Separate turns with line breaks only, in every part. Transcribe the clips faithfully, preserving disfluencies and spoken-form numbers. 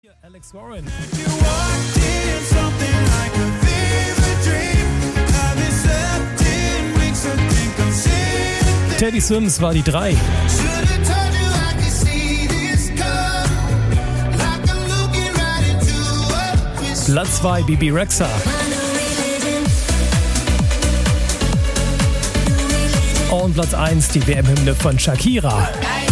Alex Warren. Teddy Swims war die drei. Platz zwei Bibi Rexha. Und Platz eins die W M-Hymne von Shakira.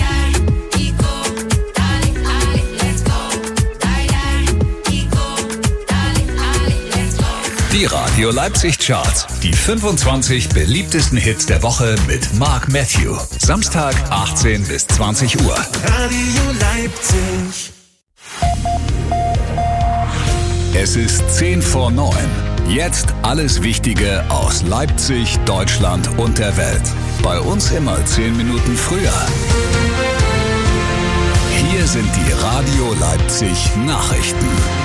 Die Radio Leipzig Charts. Die fünfundzwanzig beliebtesten Hits der Woche mit Mark Matthew. Samstag achtzehn bis zwanzig Uhr.
Radio Leipzig.
Es ist zehn vor neun. Jetzt alles Wichtige aus Leipzig, Deutschland und der Welt. Bei uns immer zehn Minuten früher. Hier sind die Radio Leipzig Nachrichten.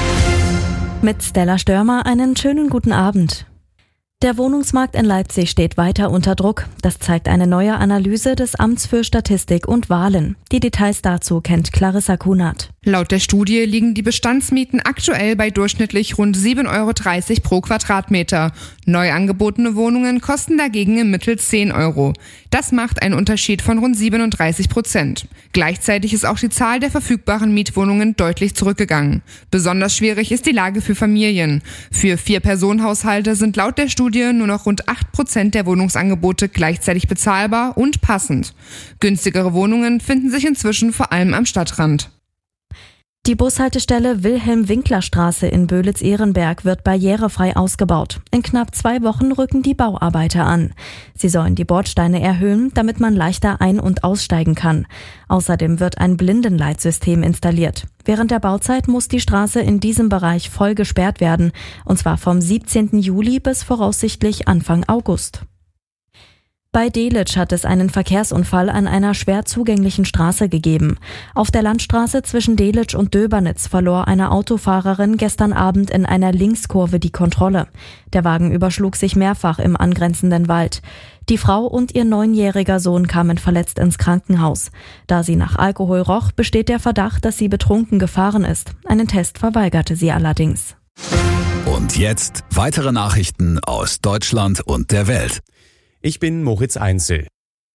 Mit Stella Störmer einen schönen guten Abend. Der Wohnungsmarkt in Leipzig steht weiter unter Druck. Das zeigt eine neue Analyse des Amts für Statistik und Wahlen. Die Details dazu kennt Clarissa Kunert.
Laut der Studie liegen die Bestandsmieten aktuell bei durchschnittlich rund sieben Euro dreißig pro Quadratmeter. Neu angebotene Wohnungen kosten dagegen im Mittel zehn Euro. Das macht einen Unterschied von rund siebenunddreißig Prozent. Gleichzeitig ist auch die Zahl der verfügbaren Mietwohnungen deutlich zurückgegangen. Besonders schwierig ist die Lage für Familien. Für Vier-Personen-Haushalte sind laut der Studie nur noch rund acht Prozent der Wohnungsangebote gleichzeitig bezahlbar und passend. Günstigere Wohnungen finden sich inzwischen vor allem am Stadtrand.
Die Bushaltestelle Wilhelm-Winkler-Straße in Böhlitz-Ehrenberg wird barrierefrei ausgebaut. In knapp zwei Wochen rücken die Bauarbeiter an. Sie sollen die Bordsteine erhöhen, damit man leichter ein- und aussteigen kann. Außerdem wird ein Blindenleitsystem installiert. Während der Bauzeit muss die Straße in diesem Bereich voll gesperrt werden, und zwar vom siebzehnten Juli bis voraussichtlich Anfang August. Bei Delitzsch hat es einen Verkehrsunfall an einer schwer zugänglichen Straße gegeben. Auf der Landstraße zwischen Delitzsch und Döbernitz verlor eine Autofahrerin gestern Abend in einer Linkskurve die Kontrolle. Der Wagen überschlug sich mehrfach im angrenzenden Wald. Die Frau und ihr neunjähriger Sohn kamen verletzt ins Krankenhaus. Da sie nach Alkohol roch, besteht der Verdacht, dass sie betrunken gefahren ist. Einen Test verweigerte sie allerdings.
Und jetzt weitere Nachrichten aus Deutschland und der Welt.
Ich bin Moritz Einzel.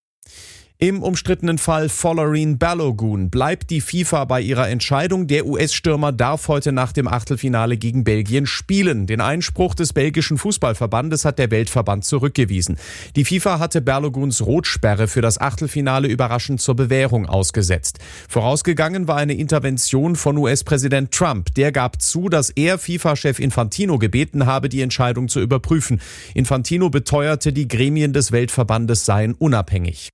Im umstrittenen Fall Folarin Balogun bleibt die FIFA bei ihrer Entscheidung. Der U S-Stürmer darf heute nach dem Achtelfinale gegen Belgien spielen. Den Einspruch des belgischen Fußballverbandes hat der Weltverband zurückgewiesen. Die FIFA hatte Baloguns Rotsperre für das Achtelfinale überraschend zur Bewährung ausgesetzt. Vorausgegangen war eine Intervention von U S-Präsident Trump. Der gab zu, dass er FIFA-Chef Infantino gebeten habe, die Entscheidung zu überprüfen. Infantino beteuerte, die Gremien des Weltverbandes seien unabhängig.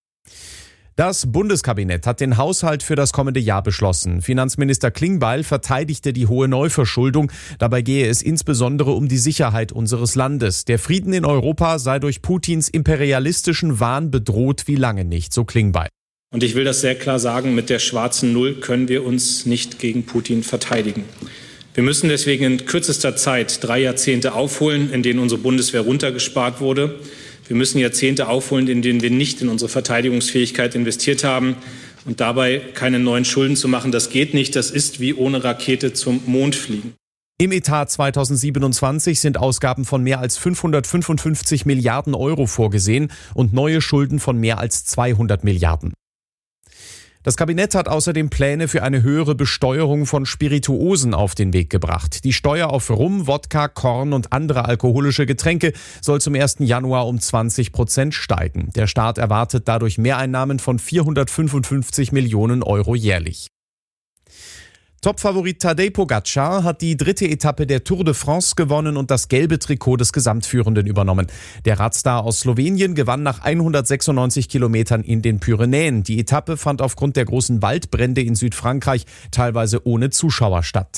Das Bundeskabinett hat den Haushalt für das kommende Jahr beschlossen. Finanzminister Klingbeil verteidigte die hohe Neuverschuldung. Dabei gehe es insbesondere um die Sicherheit unseres Landes. Der Frieden in Europa sei durch Putins imperialistischen Wahn bedroht wie lange nicht, so Klingbeil.
Und ich will das sehr klar sagen, mit der schwarzen Null können wir uns nicht gegen Putin verteidigen. Wir müssen deswegen in kürzester Zeit drei Jahrzehnte aufholen, in denen unsere Bundeswehr runtergespart wurde. Wir müssen Jahrzehnte aufholen, in denen wir nicht in unsere Verteidigungsfähigkeit investiert haben. Und dabei keine neuen Schulden zu machen, das geht nicht. Das ist wie ohne Rakete zum Mond fliegen.
Im Etat zweitausendsiebenundzwanzig sind Ausgaben von mehr als fünfhundertfünfundfünfzig Milliarden Euro vorgesehen und neue Schulden von mehr als zweihundert Milliarden. Das Kabinett hat außerdem Pläne für eine höhere Besteuerung von Spirituosen auf den Weg gebracht. Die Steuer auf Rum, Wodka, Korn und andere alkoholische Getränke soll zum ersten Januar um zwanzig Prozent steigen. Der Staat erwartet dadurch Mehreinnahmen von vierhundertfünfundfünfzig Millionen Euro jährlich. Topfavorit Tadej Pogačar hat die dritte Etappe der Tour de France gewonnen und das gelbe Trikot des Gesamtführenden übernommen. Der Radstar aus Slowenien gewann nach hundertsechsundneunzig Kilometern in den Pyrenäen. Die Etappe fand aufgrund der großen Waldbrände in Südfrankreich teilweise ohne Zuschauer statt.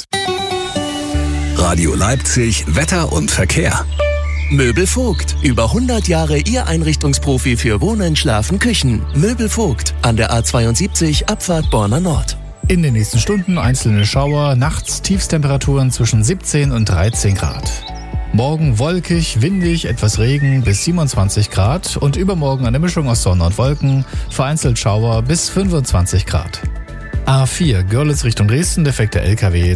Radio Leipzig, Wetter und Verkehr.
Möbel Vogt. Über hundert Jahre Ihr Einrichtungsprofi für Wohnen, Schlafen, Küchen. Möbel Vogt. An der A zweiundsiebzig, Abfahrt Borna Nord.
In den nächsten Stunden einzelne Schauer, nachts Tiefstemperaturen zwischen siebzehn und dreizehn Grad. Morgen wolkig, windig, etwas Regen bis siebenundzwanzig Grad und übermorgen eine Mischung aus Sonne und Wolken, vereinzelt Schauer bis fünfundzwanzig Grad. A vier Görlitz Richtung Dresden, defekter L K W.